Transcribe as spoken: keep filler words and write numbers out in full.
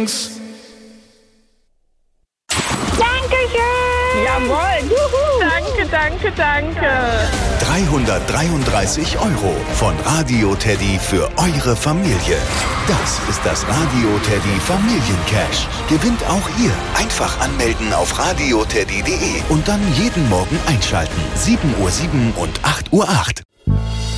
Jungs. Dankeschön! Jawohl! Juhu. Danke, danke, danke! dreihundertdreiunddreißig Euro von Radio Teddy für eure Familie. Das ist das Radio Teddy Familiencash. Gewinnt auch ihr. Einfach anmelden auf radioteddy punkt de und dann jeden Morgen einschalten. sieben Uhr sieben und acht Uhr acht.